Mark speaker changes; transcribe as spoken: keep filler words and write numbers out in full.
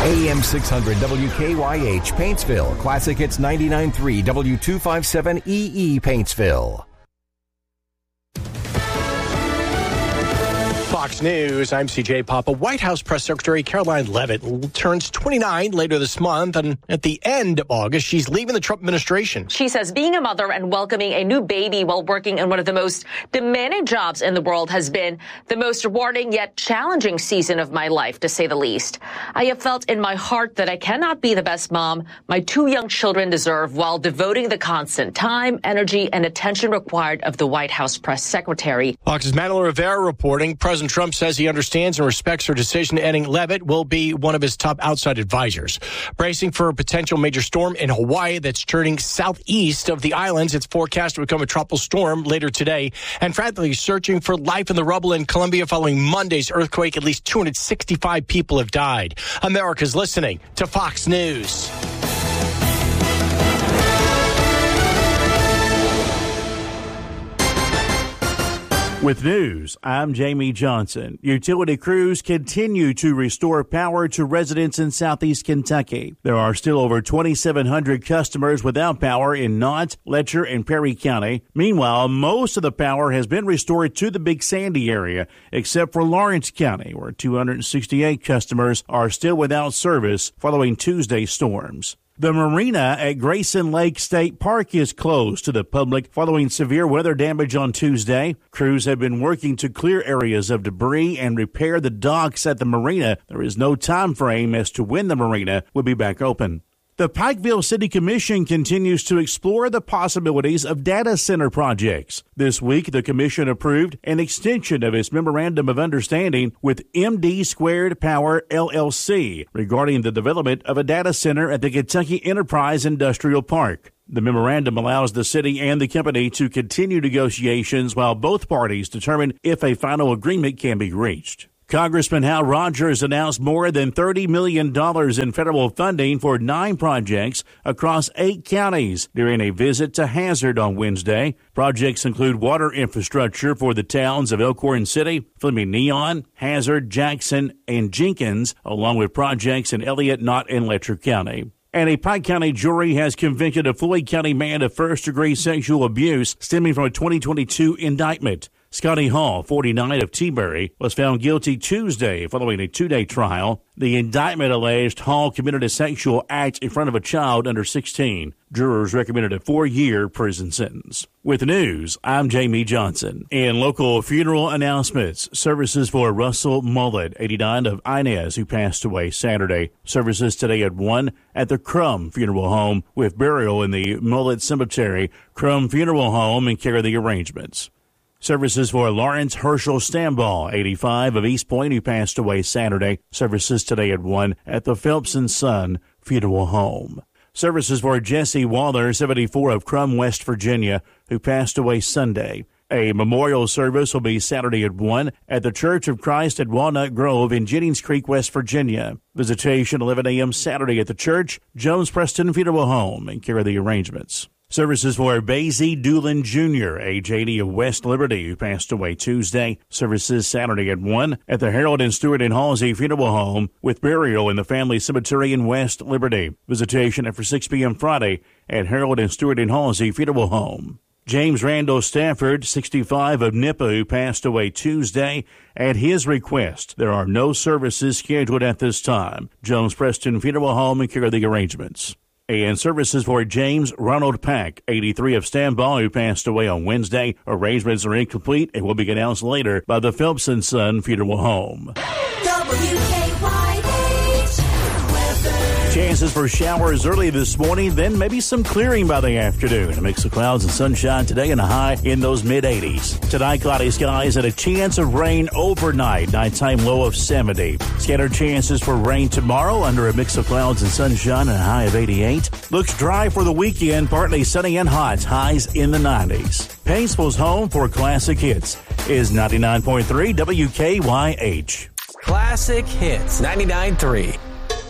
Speaker 1: A M six hundred W K Y H, Paintsville. Classic Hits ninety-nine point three, W two fifty-seven E E, Paintsville.
Speaker 2: Fox News, I'm C J Papa. White House Press Secretary Caroline Leavitt turns twenty-nine later this month, and at the end of August, she's leaving the Trump administration.
Speaker 3: She says being a mother and welcoming a new baby while working in one of the most demanding jobs in the world has been the most rewarding yet challenging season of my life, to say the least. I have felt in my heart that I cannot be the best mom my two young children deserve while devoting the constant time, energy, and attention required of the White House Press Secretary.
Speaker 2: Fox's Madeline Rivera reporting President Trump says he understands and respects her decision. Adding Leavitt will be one of his top outside advisors. Bracing for a potential major storm in Hawaii that's turning southeast of the islands. It's forecast to become a tropical storm later today. And frantically searching for life in the rubble in Colombia following Monday's earthquake. At least two hundred sixty-five people have died. America's listening to Fox News.
Speaker 4: With news, I'm Jamie Johnson. Utility crews continue to restore power to residents in southeast Kentucky. There are still over twenty-seven hundred customers without power in Knott, Letcher, and Perry County. Meanwhile, most of the power has been restored to the Big Sandy area, except for Lawrence County, where two hundred sixty-eight customers are still without service following Tuesday's storms. The marina at Grayson Lake State Park is closed to the public following severe weather damage on Tuesday. Crews have been working to clear areas of debris and repair the docks at the marina. There is no time frame as to when the marina will be back open. The Pikeville City Commission continues to explore the possibilities of data center projects. This week, the commission approved an extension of its memorandum of understanding with M D Squared Power L L C regarding the development of a data center at the Kentucky Enterprise Industrial Park. The memorandum allows the city and the company to continue negotiations while both parties determine if a final agreement can be reached. Congressman Hal Rogers announced more than thirty million dollars in federal funding for nine projects across eight counties during a visit to Hazard on Wednesday. Projects include water infrastructure for the towns of Elkhorn City, Fleming Neon, Hazard, Jackson, and Jenkins, along with projects in Elliott, Knott, and Letcher County. And a Pike County jury has convicted a Floyd County man of first-degree sexual abuse stemming from a twenty twenty-two indictment. Scotty Hall, forty-nine, of T-Berry, was found guilty Tuesday following a two-day trial. The indictment alleged Hall committed a sexual act in front of a child under sixteen. Jurors recommended a four-year prison sentence. With news, I'm Jamie Johnson. In local funeral announcements, services for Russell Mullet, eighty-nine, of Inez, who passed away Saturday. Services today at one at the Crum Funeral Home, with burial in the Mullet Cemetery. Crum Funeral Home in care of the arrangements. Services for Lawrence Herschel Stamball, eighty-five, of East Point, who passed away Saturday. Services today at one at the Phelps and Son Funeral Home. Services for Jesse Waller, seventy-four, of Crum, West Virginia, who passed away Sunday. A memorial service will be Saturday at one at the Church of Christ at Walnut Grove in Jennings Creek, West Virginia. Visitation eleven a.m. Saturday at the church. Jones Preston Funeral Home in care of the arrangements. Services for Basie Doolin Junior, age eighty, of West Liberty, who passed away Tuesday. Services Saturday at one at the Harold and Stewart and Halsey Funeral Home, with burial in the family cemetery in West Liberty. Visitation after six p.m. Friday at Harold and Stewart and Halsey Funeral Home. James Randall Stafford, sixty-five, of Nippa, who passed away Tuesday. At his request, there are no services scheduled at this time. Jones Preston Funeral Home in care of the arrangements. And services for James Ronald Pack, eighty-three, of Stamball, who passed away on Wednesday. Arrangements are incomplete and will be announced later by the Phelps and Son Funeral Home.
Speaker 5: W K Y H weather.
Speaker 4: Chances for showers early this morning, then maybe some clearing by the afternoon. A mix of clouds and sunshine today and a high in those mid-eighties. Tonight, cloudy skies and a chance of rain overnight. Nighttime low of seventy. Scattered chances for rain tomorrow under a mix of clouds and sunshine and a high of eighty-eight. Looks dry for the weekend, partly sunny and hot. Highs in the nineties. Paintsville's home for classic hits is ninety-nine point three W K Y H.
Speaker 6: Classic Hits ninety-nine point three.